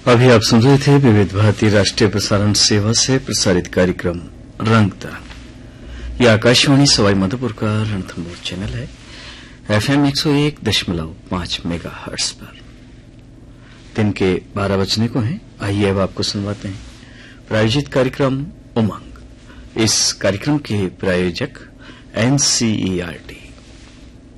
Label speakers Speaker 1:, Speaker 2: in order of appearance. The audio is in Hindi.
Speaker 1: अभी आप सुन रहे थे विविध भारती राष्ट्रीय प्रसारण सेवा से प्रसारित कार्यक्रम रंग तरंग। यह आकाशवाणी सवाई माधोपुर का रणथंबोर चैनल है, FM 101.5 मेगाहर्ट्ज पर। दिन के 12 बजने को हैं। आइए अब आपको सुनवाते हैं प्रायोजित कार्यक्रम उमंग। इस कार्यक्रम के प्रायोजक NCERT।